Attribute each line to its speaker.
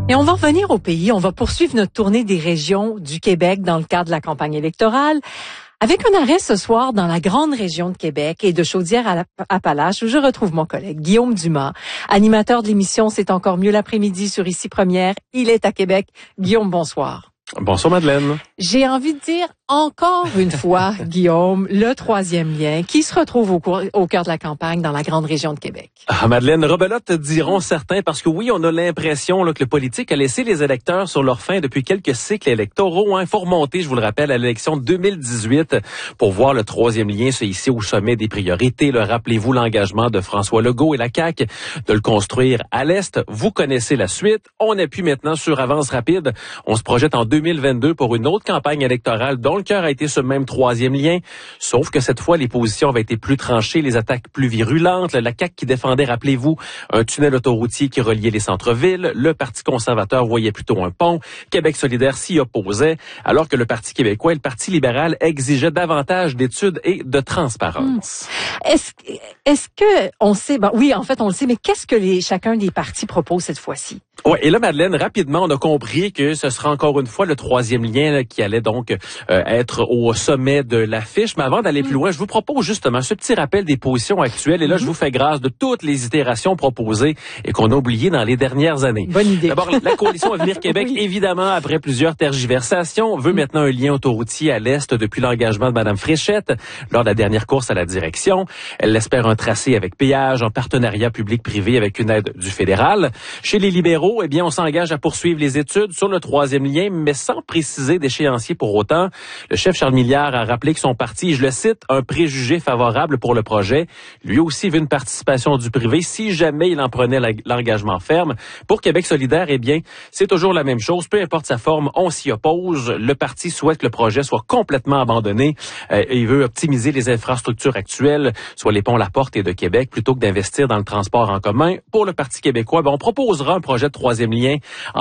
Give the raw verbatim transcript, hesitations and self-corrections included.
Speaker 1: Et on va revenir au pays. On va poursuivre notre tournée des régions du Québec dans le cadre de la campagne électorale. Avec un arrêt ce soir dans la grande région de Québec et de Chaudière-Appalaches où je retrouve mon collègue Guillaume Dumas, animateur de l'émission C'est encore mieux l'après-midi sur Ici Première. Il est à Québec. Guillaume, bonsoir.
Speaker 2: Bonsoir Madeleine.
Speaker 1: J'ai envie de dire encore une fois, Guillaume, le troisième lien qui se retrouve au, cours, au cœur de la campagne dans la grande région de Québec.
Speaker 2: Ah, Madeleine, rebelote diront certains parce que oui, on a l'impression là, que le politique a laissé les électeurs sur leur faim depuis quelques cycles électoraux. Hein. Il faut remonter, je vous le rappelle, à l'élection deux mille dix-huit pour voir le troisième lien se hisser au sommet des priorités. Là, rappelez-vous l'engagement de François Legault et la C A Q de le construire à l'Est. Vous connaissez la suite. On appuie maintenant sur Avance rapide. On se projette en deux mille vingt-deux pour une autre campagne électorale dont le cœur a été ce même troisième lien. Sauf que cette fois, les positions avaient été plus tranchées, les attaques plus virulentes. La C A Q qui défendait, rappelez-vous, un tunnel autoroutier qui reliait les centres-villes. Le Parti conservateur voyait plutôt un pont. Québec solidaire s'y opposait, alors que le Parti québécois et le Parti libéral exigeaient davantage d'études et de transparence.
Speaker 1: Hum. Est-ce, est-ce que on sait, ben oui, en fait, on le sait, mais qu'est-ce que les, chacun des partis propose cette fois-ci?
Speaker 2: Ouais, et là, Madeleine, rapidement, on a compris que ce sera encore une fois le troisième lien là, qui allait donc euh, être au sommet de l'affiche. Mais avant d'aller plus loin, je vous propose justement ce petit rappel des positions actuelles. Et là, mm-hmm. je vous fais grâce de toutes les itérations proposées et qu'on a oubliées dans les dernières années.
Speaker 1: Bonne idée.
Speaker 2: D'abord, la coalition Avenir Québec, oui. évidemment, après plusieurs tergiversations, veut mm-hmm. maintenant un lien autoroutier à l'Est depuis l'engagement de Mme Fréchette lors de la dernière course à la direction. Elle espère un tracé avec péage en partenariat public-privé avec une aide du fédéral. Chez les libéraux, eh bien, on s'engage à poursuivre les études sur le troisième lien, mais sans préciser d'échéancier pour autant. Le chef Charles Milliard a rappelé que son parti, je le cite, un préjugé favorable pour le projet. Lui aussi veut une participation du privé si jamais il en prenait l'engagement ferme. Pour Québec solidaire, eh bien, c'est toujours la même chose. Peu importe sa forme, on s'y oppose. Le parti souhaite que le projet soit complètement abandonné. Euh, il veut optimiser les infrastructures actuelles, soit les ponts La Porte et de Québec, plutôt que d'investir dans le transport en commun. Pour le Parti québécois, ben, on proposera un projet de troisième lien